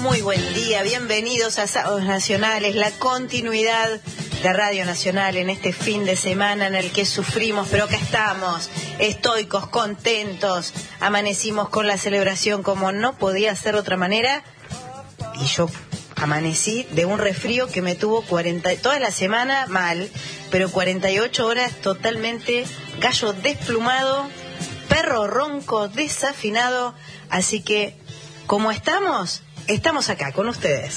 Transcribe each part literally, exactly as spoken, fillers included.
Muy buen día, bienvenidos a Sábados Nacionales, la continuidad de Radio Nacional en este fin de semana en el que sufrimos, pero acá estamos, estoicos, contentos, amanecimos con la celebración como no podía ser de otra manera, y yo amanecí de un resfrío que me tuvo cuarenta, toda la semana mal, pero cuarenta y ocho horas totalmente gallo desplumado, perro ronco, desafinado, así que, ¿cómo estamos? Estamos acá con ustedes.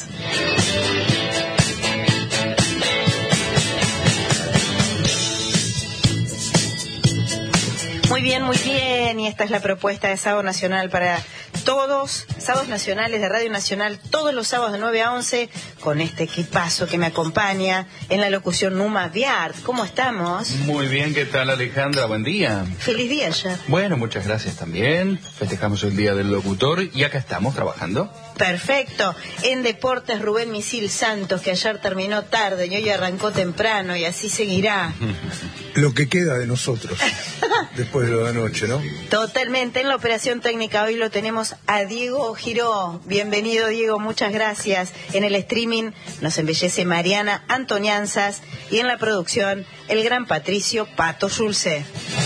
Muy bien, muy bien, y esta es la propuesta de Sábado Nacional para todos, Sábados Nacionales de Radio Nacional, todos los sábados de nueve a once, con este equipazo que me acompaña en la locución Numa Viart. ¿Cómo estamos? Muy bien, ¿qué tal, Alejandra? Buen día. Feliz día ya. Bueno, muchas gracias también. Festejamos el Día del Locutor y acá estamos trabajando. Perfecto. En Deportes, Rubén Misil Santos, que ayer terminó tarde y hoy arrancó temprano y así seguirá. Lo que queda de nosotros después de lo de anoche, ¿no? Totalmente. En la operación técnica hoy lo tenemos a Diego Giró. Bienvenido, Diego, muchas gracias. En el streaming nos embellece Mariana Antonianzas y en la producción el gran Patricio Pato Schulze.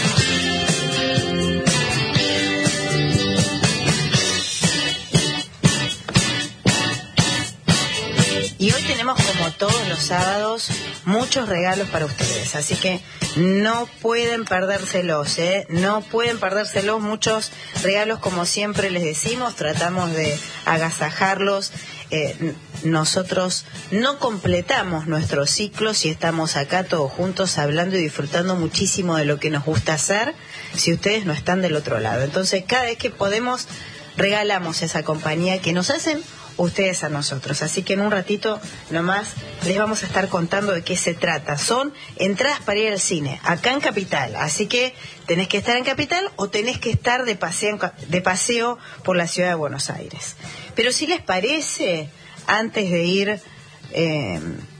Y hoy tenemos, como todos los sábados, muchos regalos para ustedes, así que no pueden perdérselos, ¿eh? No pueden perdérselos, muchos regalos, como siempre les decimos, tratamos de agasajarlos. Eh, nosotros no completamos nuestro ciclo si estamos acá todos juntos hablando y disfrutando muchísimo de lo que nos gusta hacer, si ustedes no están del otro lado. Entonces, cada vez que podemos, regalamos esa compañía que nos hacen ustedes a nosotros, así que en un ratito nomás les vamos a estar contando de qué se trata. Son entradas para ir al cine, acá en Capital, así que tenés que estar en Capital o tenés que estar de paseo, de paseo por la ciudad de Buenos Aires. Pero si les parece, antes de ir eh,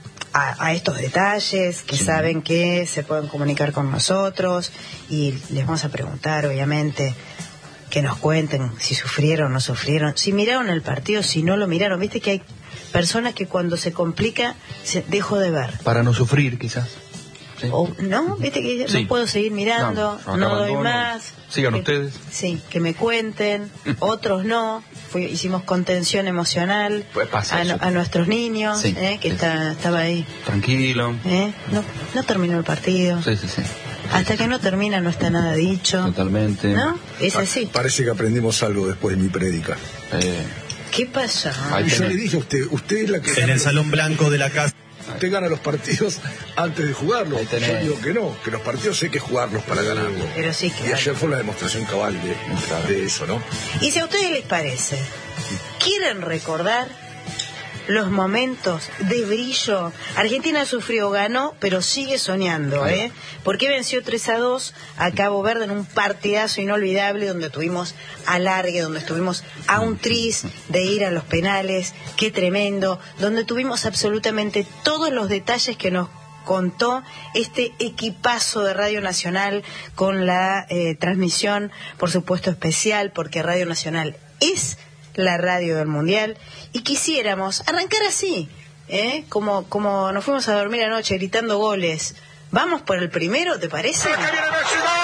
a, a estos detalles, que sí, saben que se pueden comunicar con nosotros y les vamos a preguntar, obviamente, que nos cuenten si sufrieron o no sufrieron, si miraron el partido, si no lo miraron. Viste que hay personas que cuando se complica, se dejo de ver. Para no sufrir, quizás. Sí. O, ¿no? Viste que sí, no puedo seguir mirando, no, no doy más. Sigan que, ustedes. Sí, que me cuenten, otros no. Fui, hicimos contención emocional pues pasa a, no, a nuestros niños, sí, eh, que sí. está, estaba ahí. Tranquilo. ¿Eh? No, no terminó el partido. Sí, sí, sí. Hasta que no termina no está nada dicho. Totalmente. ¿No? Es así. Parece que aprendimos algo después de mi prédica. Eh, ¿Qué pasa? Y yo le dije a usted, usted es la que... En el salón blanco de la casa. Usted gana los partidos antes de jugarlos. Yo digo que no, que los partidos hay que jugarlos para ganarlos. Pero sí, claro. Y ayer fue la demostración cabal de, claro, de eso, ¿no? Y si a ustedes les parece, ¿quieren recordar los momentos de brillo? Argentina sufrió, ganó, pero sigue soñando, ¿eh? Porque venció tres a dos a Cabo Verde en un partidazo inolvidable donde tuvimos alargue, donde estuvimos a un tris de ir a los penales, qué tremendo, donde tuvimos absolutamente todos los detalles que nos contó este equipazo de Radio Nacional con la eh, transmisión, por supuesto, especial, porque Radio Nacional es la radio del Mundial, y quisiéramos arrancar así, ¿eh? Como, como nos fuimos a dormir anoche gritando goles. ¿Vamos por el primero, te parece?